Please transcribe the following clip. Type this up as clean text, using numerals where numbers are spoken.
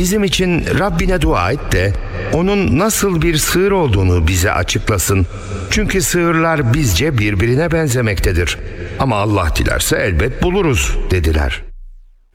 bizim için Rabbine dua et de onun nasıl bir sığır olduğunu bize açıklasın. Çünkü sığırlar bizce birbirine benzemektedir. Ama Allah dilerse elbet buluruz dediler.